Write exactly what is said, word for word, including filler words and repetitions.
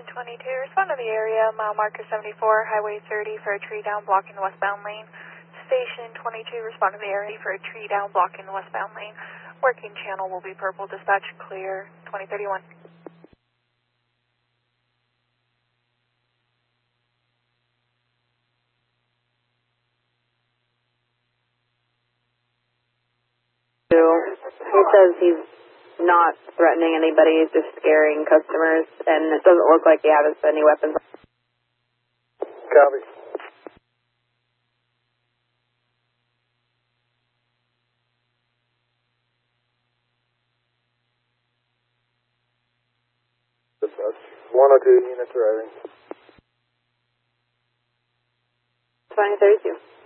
twenty-two, respond to the area, mile marker seventy-four, Highway thirty for a tree down blocking the westbound lane. Station twenty-two, respond to the area for a tree down blocking the westbound lane. Working channel will be purple, dispatch clear, twenty thirty-one. He says he's not threatening anybody, he's just scaring customers, and it doesn't look like he has any weapons. Copy. Dispatch. one oh two units arriving. twenty thirty-two.